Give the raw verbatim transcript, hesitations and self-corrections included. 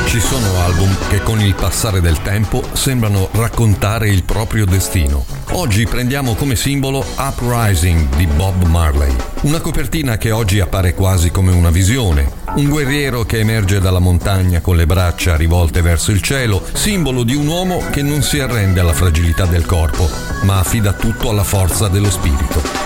Ci sono album che con il passare del tempo sembrano raccontare il proprio destino. Oggi prendiamo come simbolo Uprising di Bob Marley, una copertina che oggi appare quasi come una visione, un guerriero che emerge dalla montagna con le braccia rivolte verso il cielo, simbolo di un uomo che non si arrende alla fragilità del corpo, ma affida tutto alla forza dello spirito.